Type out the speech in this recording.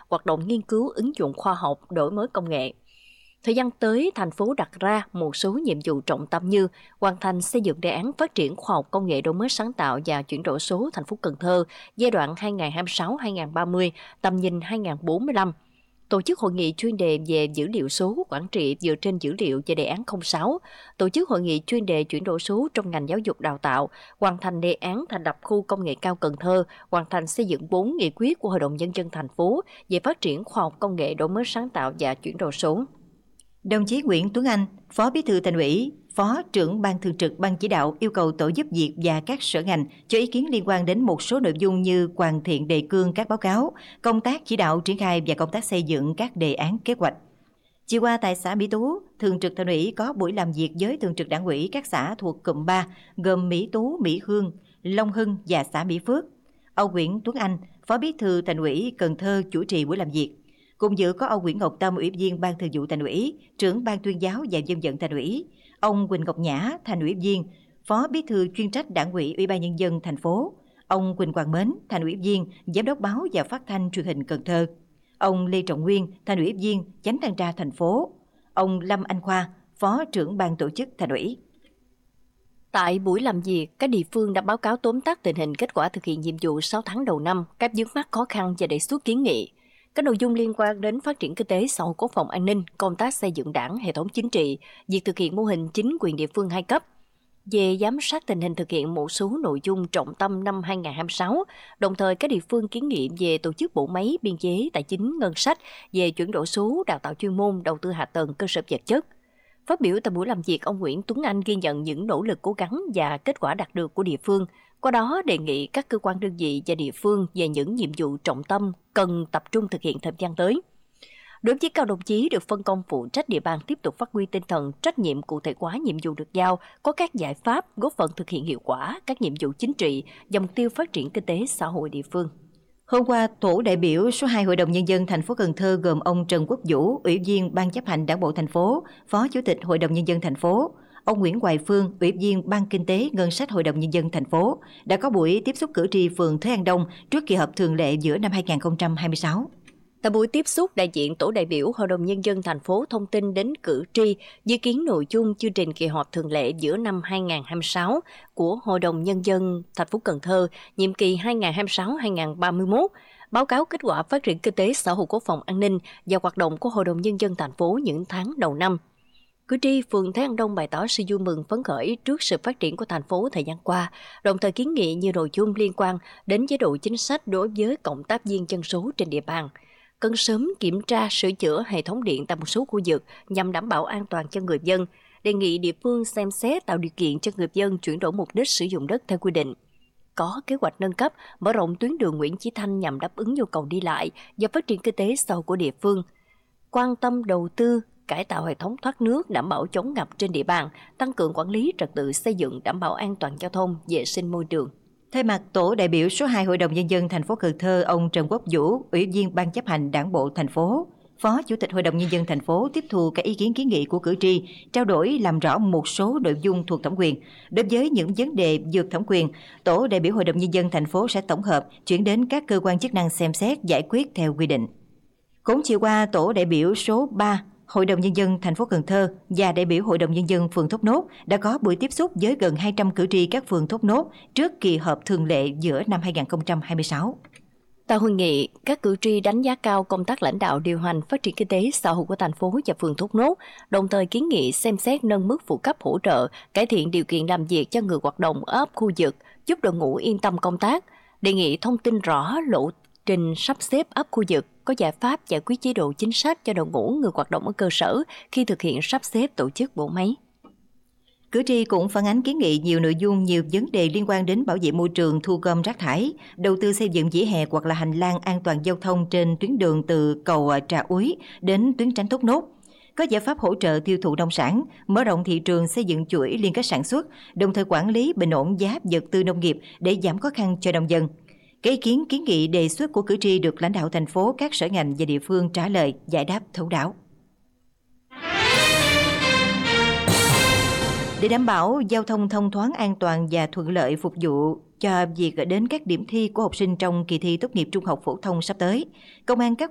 hoạt động nghiên cứu ứng dụng khoa học, đổi mới công nghệ. Thời gian tới, thành phố đặt ra một số nhiệm vụ trọng tâm như hoàn thành xây dựng đề án phát triển khoa học công nghệ đổi mới sáng tạo và chuyển đổi số thành phố Cần Thơ giai đoạn 2026-2030, tầm nhìn 2045. Tổ chức hội nghị chuyên đề về dữ liệu số quản trị dựa trên dữ liệu về đề án 06, tổ chức hội nghị chuyên đề chuyển đổi số trong ngành giáo dục đào tạo, hoàn thành đề án thành lập khu công nghệ cao Cần Thơ, hoàn thành xây dựng 4 nghị quyết của Hội đồng Nhân dân thành phố về phát triển khoa học công nghệ đổi mới sáng tạo và chuyển đổi số. Đồng chí Nguyễn Tuấn Anh, Phó Bí thư Thành ủy, Phó trưởng Ban Thường trực Ban Chỉ đạo yêu cầu tổ giúp việc và các sở ngành cho ý kiến liên quan đến một số nội dung như hoàn thiện đề cương các báo cáo, công tác chỉ đạo triển khai và công tác xây dựng các đề án kế hoạch. Chiều qua tại xã Mỹ Tú, Thường trực Thành ủy có buổi làm việc với Thường trực Đảng ủy các xã thuộc cụm 3 gồm Mỹ Tú, Mỹ Hương, Long Hưng và xã Mỹ Phước. Ông Nguyễn Tuấn Anh, Phó Bí thư Thành ủy Cần Thơ chủ trì buổi làm việc. Cùng dự có ông Nguyễn Ngọc Tâm, Ủy viên Ban Thường vụ Thành ủy, trưởng Ban Tuyên giáo và Dân vận Thành ủy, ông Quỳnh Ngọc Nhã, Thành ủy viên, Phó Bí thư chuyên trách Đảng ủy Ủy ban Nhân dân thành phố, ông Quỳnh Quang Mến, Thành ủy viên, Giám đốc báo và Phát thanh Truyền hình Cần Thơ, ông Lê Trọng Nguyên, Thành ủy viên, Chánh thanh tra thành phố, ông Lâm Anh Khoa, Phó trưởng Ban tổ chức Thành ủy. Tại buổi làm việc, các địa phương đã báo cáo tóm tắt tình hình kết quả thực hiện nhiệm vụ 6 tháng đầu năm, các vướng mắc khó khăn và đề xuất kiến nghị. Các nội dung liên quan đến phát triển kinh tế xã hội, quốc phòng an ninh, công tác xây dựng đảng, hệ thống chính trị, việc thực hiện mô hình chính quyền địa phương 2 cấp. Về giám sát tình hình thực hiện một số nội dung trọng tâm năm 2026, đồng thời các địa phương kiến nghị về tổ chức bộ máy, biên chế, tài chính, ngân sách, về chuyển đổi số, đào tạo chuyên môn, đầu tư hạ tầng, cơ sở vật chất. Phát biểu tại buổi làm việc, ông Nguyễn Tuấn Anh ghi nhận những nỗ lực cố gắng và kết quả đạt được của địa phương. Qua đó đề nghị các cơ quan đơn vị và địa phương về những nhiệm vụ trọng tâm cần tập trung thực hiện thời gian tới. Đối với các đồng chí được phân công phụ trách địa bàn tiếp tục phát huy tinh thần trách nhiệm, cụ thể hóa nhiệm vụ được giao, có các giải pháp góp phần thực hiện hiệu quả các nhiệm vụ chính trị và mục tiêu phát triển kinh tế xã hội địa phương. Hôm qua, tổ đại biểu số 2 Hội đồng Nhân dân thành phố Cần Thơ gồm ông Trần Quốc Vũ, Ủy viên Ban chấp hành Đảng bộ thành phố, Phó Chủ tịch Hội đồng Nhân dân thành phố, ông Nguyễn Hoài Phương, Ủy viên Ban Kinh tế Ngân sách Hội đồng Nhân dân thành phố, đã có buổi tiếp xúc cử tri phường Thới An Đông trước kỳ họp thường lệ giữa năm 2026. Tại buổi tiếp xúc, đại diện tổ đại biểu Hội đồng Nhân dân thành phố thông tin đến cử tri dự kiến nội dung chương trình kỳ họp thường lệ giữa năm 2026 của Hội đồng Nhân dân thành phố Cần Thơ, nhiệm kỳ 2026-2031, báo cáo kết quả phát triển kinh tế xã hội, quốc phòng an ninh và hoạt động của Hội đồng Nhân dân thành phố những tháng đầu năm. Cử tri phường Thới An Đông bày tỏ sự vui mừng phấn khởi trước sự phát triển của thành phố thời gian qua, đồng thời kiến nghị nhiều nội dung liên quan đến chế độ chính sách đối với cộng tác viên dân số trên địa bàn. Cần sớm kiểm tra sửa chữa hệ thống điện tại một số khu vực nhằm đảm bảo an toàn cho người dân, đề nghị địa phương xem xét tạo điều kiện cho người dân chuyển đổi mục đích sử dụng đất theo quy định. Có kế hoạch nâng cấp, mở rộng tuyến đường Nguyễn Chí Thanh nhằm đáp ứng nhu cầu đi lại và phát triển kinh tế xã hội của địa phương. Quan tâm đầu tư, cải tạo hệ thống thoát nước đảm bảo chống ngập trên địa bàn, tăng cường quản lý trật tự xây dựng đảm bảo an toàn giao thông, vệ sinh môi trường. Thay mặt tổ đại biểu số 2 Hội đồng Nhân dân thành phố Cần Thơ, ông Trần Quốc Vũ, Ủy viên Ban chấp hành Đảng bộ thành phố, Phó Chủ tịch Hội đồng Nhân dân thành phố tiếp thu các ý kiến kiến nghị của cử tri, trao đổi làm rõ một số nội dung thuộc thẩm quyền. Đối với những vấn đề vượt thẩm quyền, tổ đại biểu Hội đồng Nhân dân thành phố sẽ tổng hợp, chuyển đến các cơ quan chức năng xem xét giải quyết theo quy định. Cũng chiều qua, tổ đại biểu số 3 Hội đồng Nhân dân thành phố Cần Thơ và đại biểu Hội đồng Nhân dân phường Thốt Nốt đã có buổi tiếp xúc với gần 200 cử tri các phường Thốt Nốt trước kỳ họp thường lệ giữa năm 2026. Tại hội nghị, các cử tri đánh giá cao công tác lãnh đạo điều hành phát triển kinh tế xã hội của thành phố và phường Thốt Nốt, đồng thời kiến nghị xem xét nâng mức phụ cấp hỗ trợ, cải thiện điều kiện làm việc cho người hoạt động ở ấp khu vực, giúp đội ngũ yên tâm công tác, đề nghị thông tin rõ lộ trình sắp xếp ấp khu vực, có giải pháp giải quyết chế độ chính sách cho đội ngũ người hoạt động ở cơ sở khi thực hiện sắp xếp tổ chức bộ máy. Cử tri cũng phản ánh kiến nghị nhiều nội dung, nhiều vấn đề liên quan đến bảo vệ môi trường, thu gom rác thải, đầu tư xây dựng vỉa hè hoặc là hành lang an toàn giao thông trên tuyến đường từ cầu Trà Úi đến tuyến tránh Thốt Nốt. Có giải pháp hỗ trợ tiêu thụ nông sản, mở rộng thị trường, xây dựng chuỗi liên kết sản xuất, đồng thời quản lý bình ổn giá vật tư nông nghiệp để giảm khó khăn cho nông dân. Các ý kiến kiến nghị đề xuất của cử tri được lãnh đạo thành phố, các sở ngành và địa phương trả lời, giải đáp thấu đáo. Để đảm bảo giao thông thông thoáng, an toàn và thuận lợi phục vụ cho việc đến các điểm thi của học sinh trong kỳ thi tốt nghiệp trung học phổ thông sắp tới, Công an các